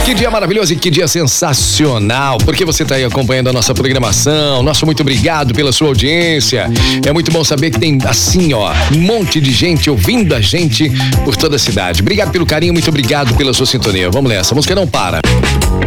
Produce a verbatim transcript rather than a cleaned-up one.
Que dia maravilhoso e que dia sensacional, porque você está aí acompanhando a nossa programação. Nosso muito obrigado pela sua audiência. É muito bom saber que tem assim, ó, um monte de gente ouvindo a gente por toda a cidade. Obrigado pelo carinho, muito obrigado pela sua sintonia. Vamos nessa, a música não para.